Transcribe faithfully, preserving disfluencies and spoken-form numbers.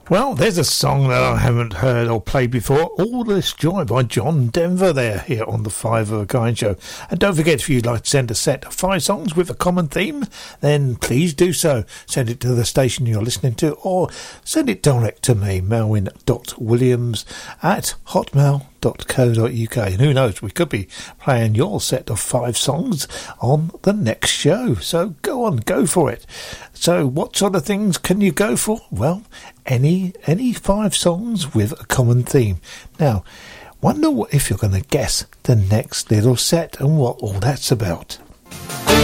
Well, there's a song that I haven't heard or played before. All This Joy by John Denver there, here on the Five of a Kind show. And don't forget, if you'd like to send a set of five songs with a common theme, then please do so. Send it to the station you're listening to, or send it direct to me, melwin dot williams at hotmail dot co dot uk. And who knows, we could be playing your set of five songs on the next show. So go on, go for it. So what sort of things can you go for? Well, any any five songs with a common theme. Now, wonder what, if you're going to guess the next little set and what all that's about.